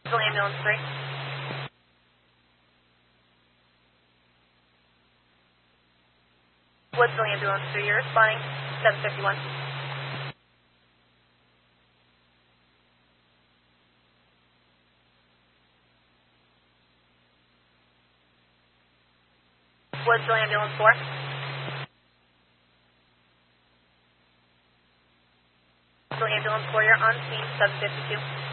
Ambulance 3. Woodsville Ambulance 3, you're responding 751. Woodsville Ambulance 4. Woodsville Ambulance 4, you're on scene 752.